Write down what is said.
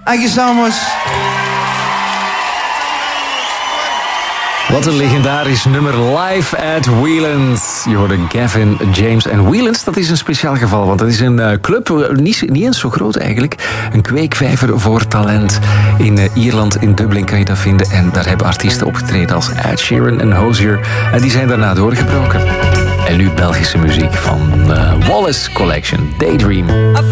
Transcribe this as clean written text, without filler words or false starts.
Thank you so much. Wat een legendarisch nummer, live at Whelan's. Je hoorde Gavin James. En Whelan's, dat is een speciaal geval, want dat is een club, niet eens zo groot eigenlijk. Een kweekvijver voor talent. In Ierland, in Dublin kan je dat vinden. En daar hebben artiesten opgetreden als Ed Sheeran en Hozier. En die zijn daarna doorgebroken. En nu Belgische muziek van Wallace Collection, Daydream.